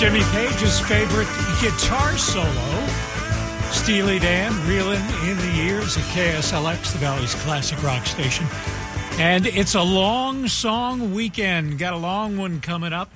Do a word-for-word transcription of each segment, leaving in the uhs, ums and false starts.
Jimmy Page's favorite guitar solo. Steely Dan, reeling in the years at K S L X, the Valley's classic rock station. And it's a long song weekend. Got a long one coming up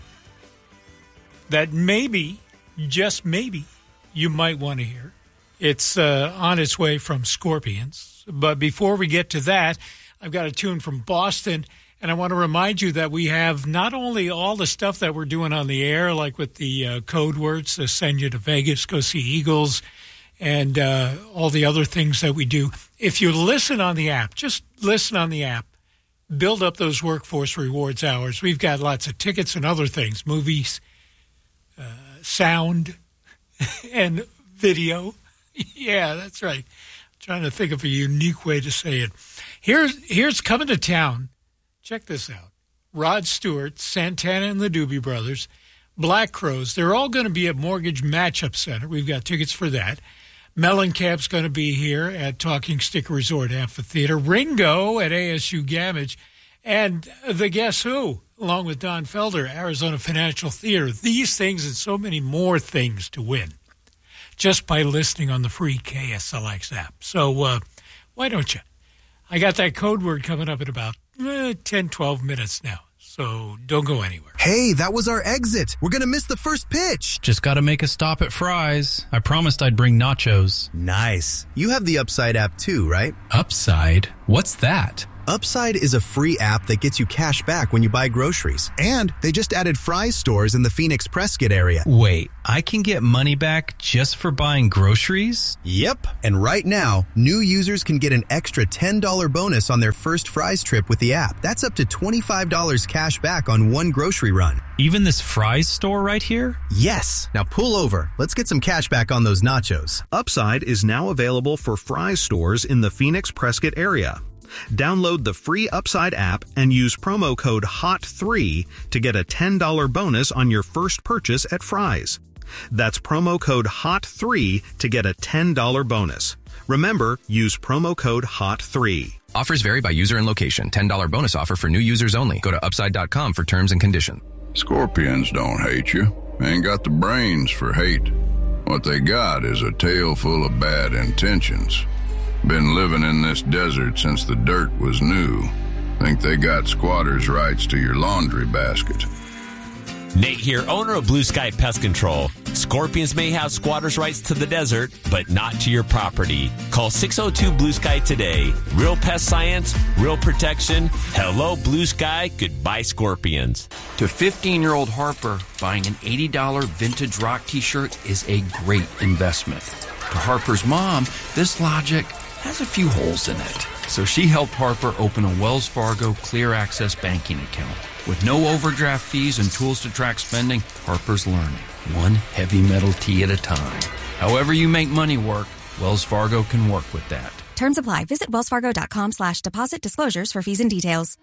that maybe, just maybe, you might want to hear. It's uh, on its way from Scorpions. But before we get to that, I've got a tune from Boston. And I want to remind you that we have not only all the stuff that we're doing on the air, like with the uh, code words to send you to Vegas, go see Eagles, and uh, all the other things that we do. If you listen on the app, just listen on the app, build up those workforce rewards hours. We've got lots of tickets and other things, movies, uh, sound, and video. Yeah, that's right. I'm trying to think of a unique way to say it. Here's, here's coming to town. Check this out. Rod Stewart, Santana and the Doobie Brothers, Black Crowes. They're all going to be at Mortgage Matchup Center. We've got tickets for that. Mellencamp going to be here at Talking Stick Resort Amphitheater. Ringo at A S U Gamage. And the Guess Who, along with Don Felder, Arizona Financial Theater. These things and so many more things to win just by listening on the free K S L X app. So uh, why don't you? I got that code word coming up in about eh, ten, twelve minutes now. So don't go anywhere. Hey, that was our exit. We're going to miss the first pitch. Just got to make a stop at Fry's. I promised I'd bring nachos. Nice. You have the Upside app too, right? Upside? What's that? Upside is a free app that gets you cash back when you buy groceries. And they just added Fry's stores in the Phoenix Prescott area. Wait, I can get money back just for buying groceries? Yep. And right now, new users can get an extra ten dollars bonus on their first Fry's trip with the app. That's up to twenty-five dollars cash back on one grocery run. Even this Fry's store right here? Yes. Now pull over. Let's get some cash back on those nachos. Upside is now available for Fry's stores in the Phoenix Prescott area. Download the free Upside app and use promo code H O T three to get a ten dollars bonus on your first purchase at Fry's. That's promo code H O T three to get a ten dollars bonus. Remember, use promo code H O T three. Offers vary by user and location. ten dollars bonus offer for new users only. Go to upside dot com for terms and conditions. Scorpions don't hate you. Ain't got the brains for hate. What they got is a tail full of bad intentions. Been living in this desert since the dirt was new. Think they got squatters' rights to your laundry basket. Nate here, owner of Blue Sky Pest Control. Scorpions may have squatters' rights to the desert, but not to your property. Call six oh two Blue Sky today. Real pest science, real protection. Hello, Blue Sky. Goodbye, Scorpions. To fifteen-year-old Harper, buying an eighty dollars vintage rock t-shirt is a great investment. To Harper's mom, this logic has a few holes in it. So she helped Harper open a Wells Fargo Clear Access banking account. With no overdraft fees and tools to track spending, Harper's learning, one heavy metal tea at a time. However you make money work, Wells Fargo can work with that. Terms apply. Visit wellsfargo.com slash deposit disclosures for fees and details.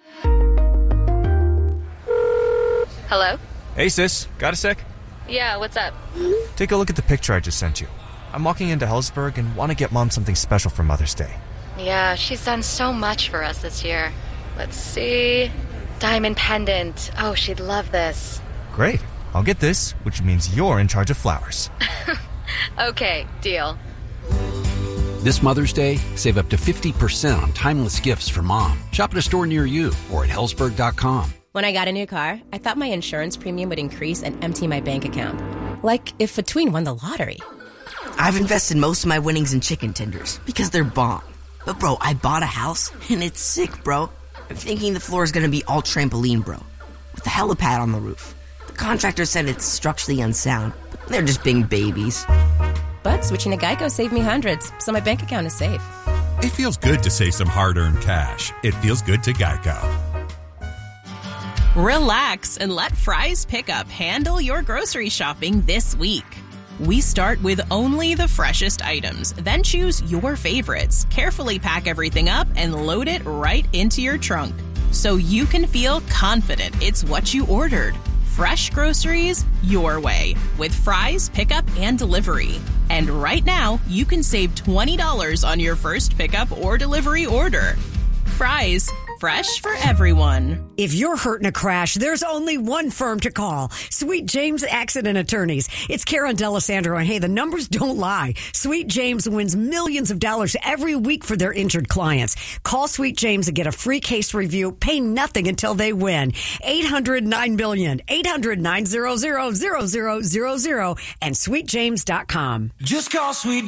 Hello? Hey, sis. Got a sec? Yeah, what's up? Take a look at the picture I just sent you. I'm walking into Hellsberg and want to get Mom something special for Mother's Day. Yeah, she's done so much for us this year. Let's see. Diamond pendant. Oh, she'd love this. Great. I'll get this, which means you're in charge of flowers. Okay, deal. This Mother's Day, save up to fifty percent on timeless gifts for Mom. Shop at a store near you or at hellsberg dot com. When I got a new car, I thought my insurance premium would increase and empty my bank account. Like if Between won the lottery. I've invested most of my winnings in chicken tenders because they're bomb. But bro, I bought a house and it's sick, bro. I'm thinking the floor is going to be all trampoline, bro, with a helipad on the roof. The contractor said it's structurally unsound, but they're just being babies. But switching to Geico saved me hundreds, so my bank account is safe. It feels good to save some hard-earned cash. It feels good to Geico. Relax and let Fry's Pickup handle your grocery shopping this week. We start with only the freshest items, then choose your favorites, carefully pack everything up, and load it right into your trunk, so you can feel confident it's what you ordered. Fresh groceries your way with Fry's Pickup and Delivery. And right now, you can save twenty dollars on your first pickup or delivery order. Fry's, fresh for everyone. If you're hurt in a crash, there's only one firm to call. Sweet James Accident Attorneys. It's Karen D'Alessandro, and hey, the numbers don't lie. Sweet James wins millions of dollars every week for their injured clients. Call Sweet James and get a free case review. Pay nothing until they win. eight hundred nine million, eight hundred nine hundred, zero zero zero zero and sweet james dot com. Just call Sweet